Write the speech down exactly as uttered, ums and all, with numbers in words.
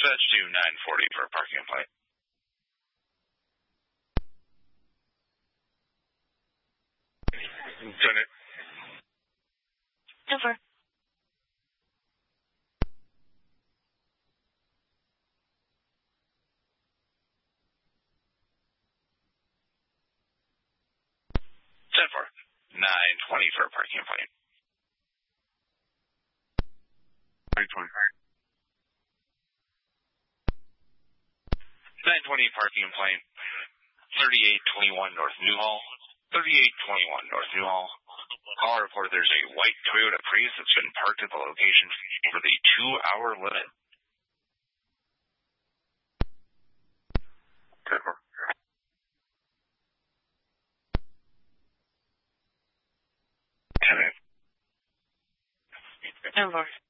Dispatch to nine forty for a parking complaint. Turn it. Over. ten four. nine twenty for a parking complaint. nine twenty. nine twenty parking complaint. thirty-eight twenty-one North Newhall. thirty-eight twenty-one North Newhall. Call reported there's a white Toyota Prius that's been parked at the location for the two-hour limit. ten four. ten eight. Over.